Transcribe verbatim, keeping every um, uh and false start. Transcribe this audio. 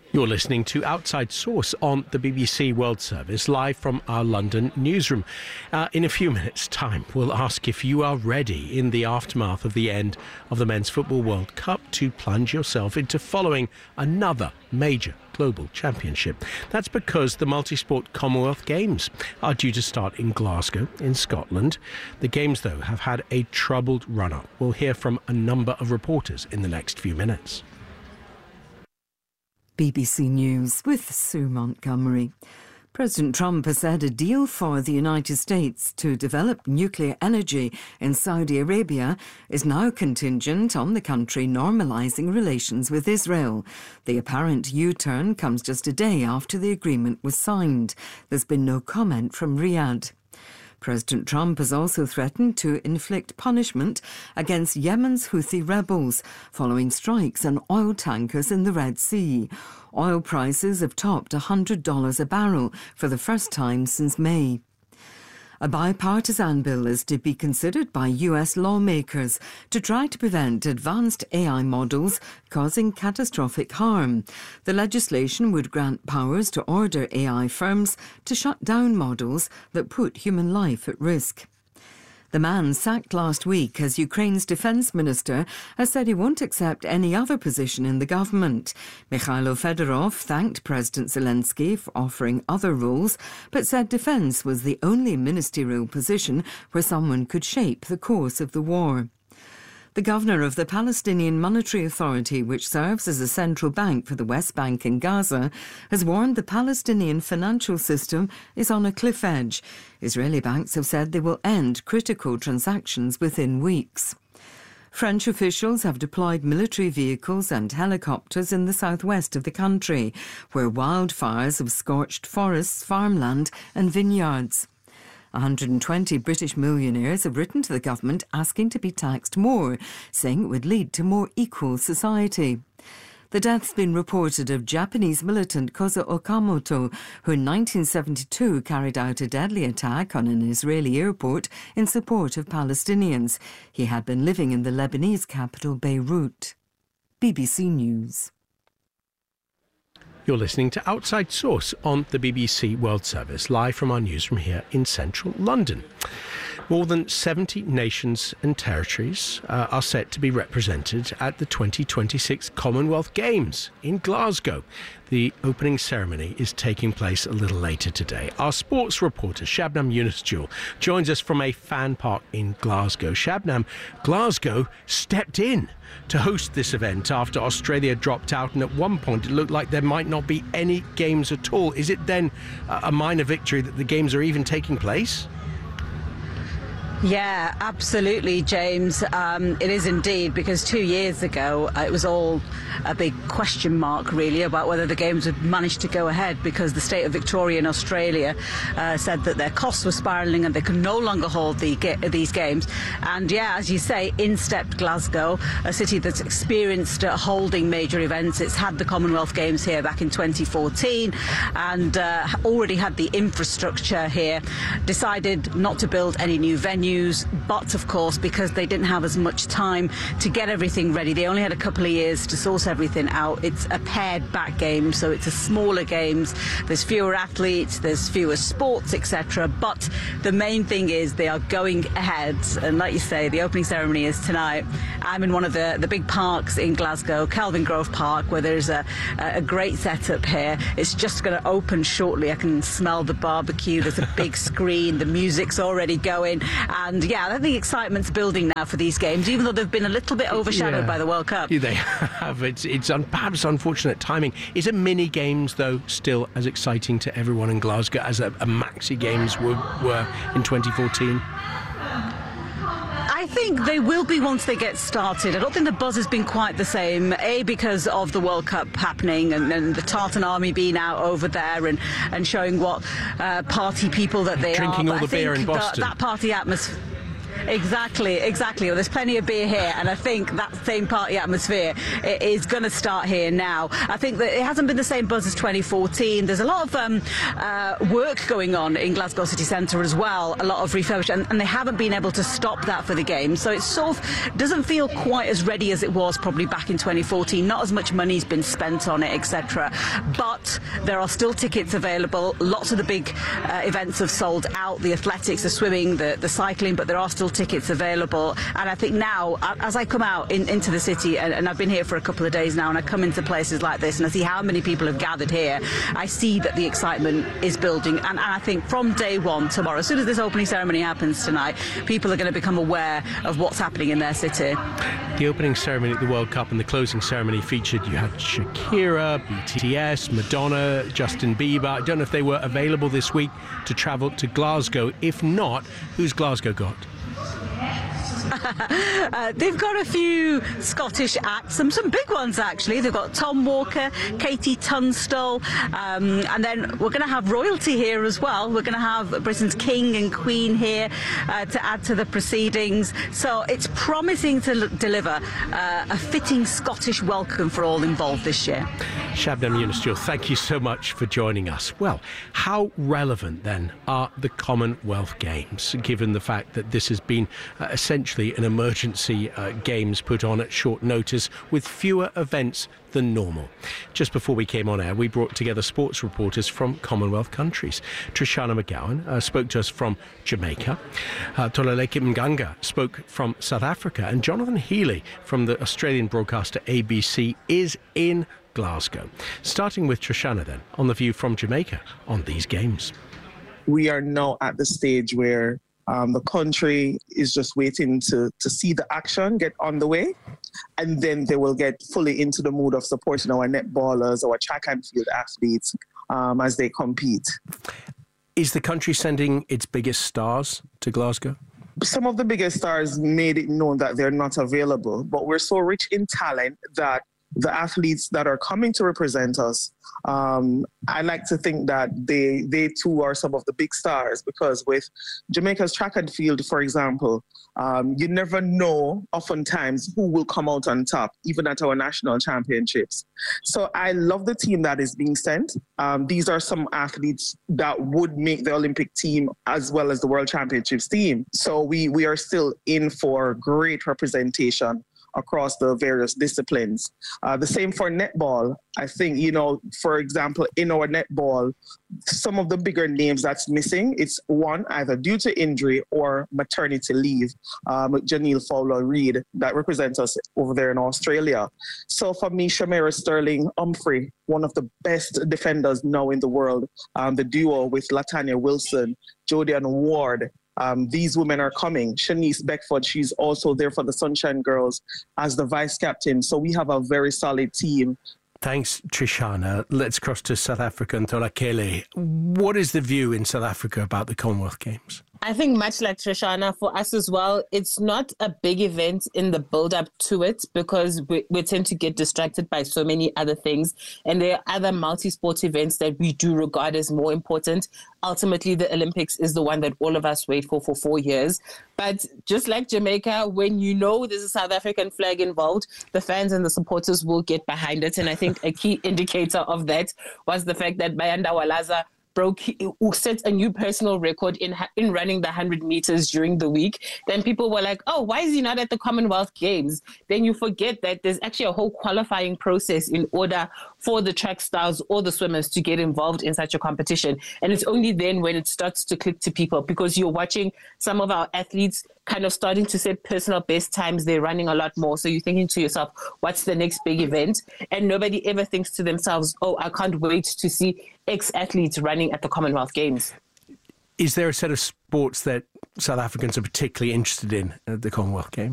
You're listening to Outside Source on the B B C World Service, live from our London newsroom. Uh, in a few minutes' time, we'll ask if you are ready in the aftermath of the end of the Men's Football World Cup to plunge yourself into following another major global championship. That's because the multi-sport Commonwealth Games are due to start in Glasgow, in Scotland. The Games, though, have had a troubled run-up. We'll hear from a number of reporters in the next few minutes. B B C News with Sue Montgomery. President Trump has said a deal for the United States to develop nuclear energy in Saudi Arabia is now contingent on the country normalising relations with Israel. The apparent U-turn comes just a day after the agreement was signed. There's been no comment from Riyadh. President Trump has also threatened to inflict punishment against Yemen's Houthi rebels following strikes on oil tankers in the Red Sea. Oil prices have topped one hundred dollars a barrel for the first time since May. A bipartisan bill is to be considered by U S lawmakers to try to prevent advanced A I models causing catastrophic harm. The legislation would grant powers to order A I firms to shut down models that put human life at risk. The man sacked last week as Ukraine's defence minister has said he won't accept any other position in the government. Mikhailo Fedorov thanked President Zelensky for offering other roles, but said defence was the only ministerial position where someone could shape the course of the war. The governor of the Palestinian Monetary Authority, which serves as a central bank for the West Bank and Gaza, has warned the Palestinian financial system is on a cliff edge. Israeli banks have said they will end critical transactions within weeks. French officials have deployed military vehicles and helicopters in the southwest of the country, where wildfires have scorched forests, farmland and vineyards. one hundred twenty British millionaires have written to the government asking to be taxed more, saying it would lead to more equal society. The death's been reported of Japanese militant Kozo Okamoto, who in nineteen seventy-two carried out a deadly attack on an Israeli airport in support of Palestinians. He had been living in the Lebanese capital Beirut. B B C News. You're listening to Outside Source on the B B C World Service, live from our newsroom here in central London. More than seventy nations and territories uh, are set to be represented at the twenty twenty-six Commonwealth Games in Glasgow. The opening ceremony is taking place a little later today. Our sports reporter, Shabnam Yunus-Jewel, joins us from a fan park in Glasgow. Shabnam, Glasgow stepped in to host this event after Australia dropped out, and at one point it looked like there might not be any games at all. Is it then a minor victory that the games are even taking place? Yeah, absolutely, James. Um, it is indeed, because two years ago uh, it was all a big question mark, really, about whether the Games would manage to go ahead, because the state of Victoria in Australia uh, said that their costs were spiralling and they could no longer hold the ga- these Games. And yeah, as you say, in stepped Glasgow, a city that's experienced uh, holding major events. It's had the Commonwealth Games here back in twenty fourteen and uh, already had the infrastructure here. Decided not to build any new venues. But of course, because they didn't have as much time to get everything ready, they only had a couple of years to sort everything out. It's a pared back game, so it's a smaller games. There's fewer athletes, there's fewer sports, et cetera. But the main thing is they are going ahead, and like you say, the opening ceremony is tonight. I'm in one of the, the big parks in Glasgow, Kelvin Grove Park, where there's a, a great setup here. It's just going to open shortly. I can smell the barbecue. There's a big screen. The music's already going. And yeah, I think the excitement's building now for these games, even though they've been a little bit overshadowed yeah. by the World Cup. Yeah, they have. It's, it's un- perhaps unfortunate timing. Is a mini games, though, still as exciting to everyone in Glasgow as a, a maxi games were, were in twenty fourteen? I think they will be once they get started. I don't think the buzz has been quite the same, A, because of the World Cup happening and, and the Tartan Army being out over there and, and showing what uh, party people that they Drinking are. all the I beer in Boston. That, that party atmosphere... Exactly, exactly. Well, there's plenty of beer here, and I think that same party atmosphere is going to start here now. I think that it hasn't been the same buzz as twenty fourteen. There's a lot of um, uh, work going on in Glasgow City Centre as well, a lot of refurbishment, and, and they haven't been able to stop that for the game. So it sort of doesn't feel quite as ready as it was probably back in twenty fourteen. Not as much money's been spent on it, et cetera. But there are still tickets available. Lots of the big uh, events have sold out. The athletics, the swimming, the, the cycling, but there are still tickets available. And I think now, as I come out in, into the city, and, and I've been here for a couple of days now, and I come into places like this and I see how many people have gathered here, I see that the excitement is building. And, and I think from day one tomorrow, as soon as this opening ceremony happens tonight, people are going to become aware of what's happening in their city. The opening ceremony at the World Cup and the closing ceremony featured, you had Shakira, B T S, Madonna, Justin Bieber. I don't know if they were available this week to travel to Glasgow. If not, who's Glasgow got? uh, they've got a few Scottish acts, some some big ones actually. They've got Tom Walker, Katie Tunstall, um, and then we're going to have royalty here as well. We're going to have Britain's King and Queen here uh, to add to the proceedings. So it's promising to l- deliver uh, a fitting Scottish welcome for all involved this year. Shabnam Yunus, thank you so much for joining us. Well, how relevant then are the Commonwealth Games, given the fact that this has been uh, essentially an emergency uh, games put on at short notice with fewer events than normal? Just before we came on air, we brought together sports reporters from Commonwealth countries. Trishana McGowan uh, spoke to us from Jamaica. Uh, Toluleke Mganga spoke from South Africa. And Jonathan Healy from the Australian broadcaster A B C is in Glasgow. Starting with Trishana then, on the view from Jamaica on these games. We are now at the stage where Um, the country is just waiting to, to see the action get on the way, and then they will get fully into the mood of supporting our netballers, our track and field athletes um, as they compete. Is the country sending its biggest stars to Glasgow? Some of the biggest stars made it known that they're not available, but we're so rich in talent that the athletes that are coming to represent us, um, I like to think that they they too are some of the big stars, because with Jamaica's track and field, for example, um, you never know oftentimes who will come out on top, even at our national championships. So I love the team that is being sent. Um, these are some athletes that would make the Olympic team as well as the World Championships team. So we, we are still in for great representation across the various disciplines. Uh, the same for netball. I think, you know, for example, in our netball, some of the bigger names that's missing, it's one, either due to injury or maternity leave. Um, Janelle Fowler-Reid, that represents us over there in Australia. So for me, Shamera Sterling Humphrey, one of the best defenders now in the world, um, the duo with Latanya Wilson, Jodian Ward, Um, these women are coming. Shanice Beckford, she's also there for the Sunshine Girls as the vice captain. So we have a very solid team. Thanks, Trishana. Let's cross to South Africa and Tolakele. What is the view in South Africa about the Commonwealth Games? I think much like Trishana, for us as well, it's not a big event in the build-up to it, because we, we tend to get distracted by so many other things. And there are other multi-sport events that we do regard as more important. Ultimately, the Olympics is the one that all of us wait for for four years. But just like Jamaica, when you know there's a South African flag involved, the fans and the supporters will get behind it. And I think a key indicator of that was the fact that Bayanda Walaza broke, set a new personal record in in running the one hundred meters during the week. Then people were like, oh, why is he not at the Commonwealth Games? Then you forget that there's actually a whole qualifying process in order for the track stars or the swimmers to get involved in such a competition. And it's only then when it starts to click to people, because you're watching some of our athletes kind of starting to set personal best times. They're running a lot more. So you're thinking to yourself, what's the next big event? And nobody ever thinks to themselves, oh, I can't wait to see ex-athletes running at the Commonwealth Games. Is there a set of sports that South Africans are particularly interested in at the Commonwealth Games?